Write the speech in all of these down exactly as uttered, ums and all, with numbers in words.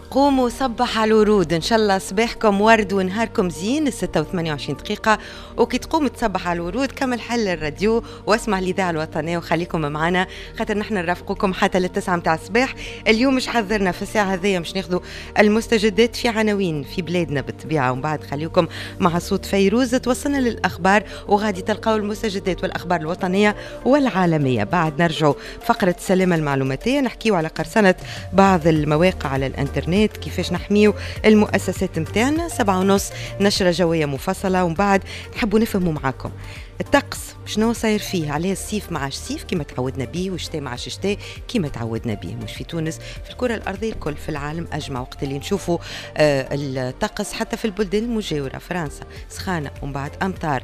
قوموا صبح على الورود، إن شاء الله صباحكم ورد ونهاركم زين. الستة وثمانية وعشرين دقيقة وكي تقوم تصبح على الورود كمل حل الراديو واسمع الإذاعة الوطنية وخليكم معنا خاطر نحن نرافقكم حتى للتسعة متاع الصباح. اليوم مش حضرنا في الساعة هذه مش ناخذوا المستجدات في عناوين في بلادنا بالطبيعة، ومن بعد خليكم مع صوت فيروز توصلنا للأخبار وغادي تلقاو المستجدات والأخبار الوطنية والعالمية. بعد نرجعوا فقرة السلامة المعلوماتية نحكيو على قرصنة بعض المواقع على الانترنت كيفاش نحميو المؤسسات متاعنا. سبعة ونص نشرة جوية مفصلة، ومن بعد نحبوا نفهموا معاكم الطقس شنو صاير فيه، عليه الصيف مع الصيف كما تعودنا به والشتاء مع الشتاء كما تعودنا به، مش في تونس في الكرة الأرضية الكل في العالم أجمع. وقت اللي نشوفوا آه الطقس حتى في البلدان المجاورة فرنسا سخانة ومن بعد أمطار،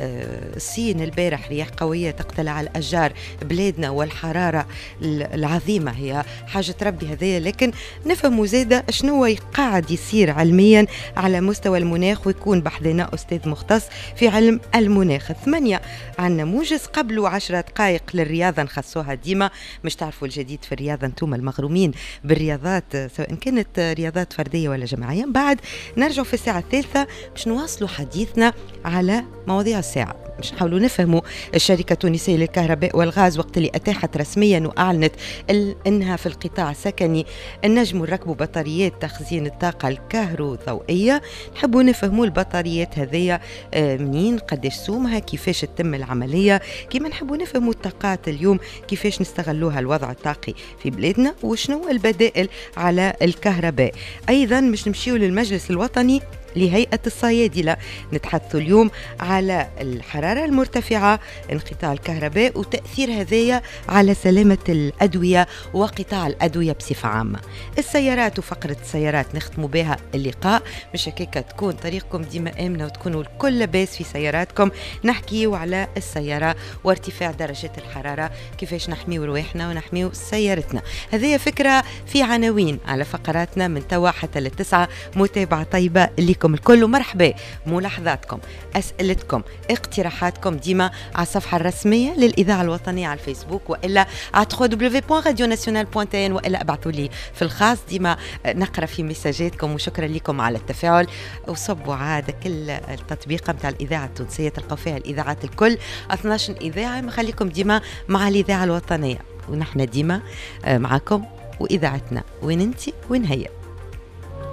آه الصين البارح رياح قوية تقتلع على الأشجار بلادنا والحرارة العظيمة هي حاجة ربي هذية. لكن نفهموا زادة شنو قاعد يصير علميا على مستوى المناخ، ويكون بحذنا أستاذ مختص في علم المناخ. ثمانية عنا موجز قبل عشرة دقائق للرياضة نخصوها ديما، مش تعرفوا الجديد في الرياضة انتم المغرومين بالرياضات سواء كانت رياضات فردية ولا جماعية. بعد نرجع في الساعة الثالثة باش نواصلوا حديثنا على مواضيع الساعة، باش نحاولوا نفهموا الشركة التونسية للكهرباء والغاز وقت اللي أتاحت رسميا وأعلنت أنها في القطاع السكني النجم نركبوا بطاريات تخزين الطاقة الكهروضوئية. نحبوا نفهموا البطاريات هذية منين، قديش سومها، كيفاش تتم العملية، كيما نحبوا نفهموا الطاقات اليوم كيفاش نستغلوها الوضع الطاقي في بلادنا وشنو البدائل على الكهرباء. أيضا مش نمشيو للمجلس الوطني لهيئة الصيادلة نتحدث اليوم على الحرارة المرتفعة، انقطاع الكهرباء وتأثير هذايا على سلامة الأدوية وقطاع الأدوية بصفة عامة. السيارات وفقرة السيارات نختموا بها اللقاء، مش هكاك تكون طريقكم ديما آمنة وتكونوا الكل لاباس في سياراتكم. نحكيوا على السيارة وارتفاع درجة الحرارة كيفاش نحميو رواحنا ونحميو سيارتنا. هذه فكرة في عناوين على فقراتنا من توا حتى للتسعة. متابعة طيبة لكم الكل ومرحبا. ملاحظاتكم أسئلتكم اقتراحاتكم ديما على الصفحة الرسمية للإذاعة الوطنية على الفيسبوك وإلا على دبليو دبليو دبليو دوت راديو ناسيونال دوت ان وإلا ابعثوا لي في الخاص، ديما نقرأ في مساجاتكم. وشكرا لكم على التفاعل. وصبوا عادة كل التطبيق متاع الإذاعة التونسية تلقوا فيها الإذاعات الكل اثناش إذاعة، ما خليكم ديما مع الإذاعة الوطنية ونحن ديما معكم وإذاعتنا. وين انتي وين هي؟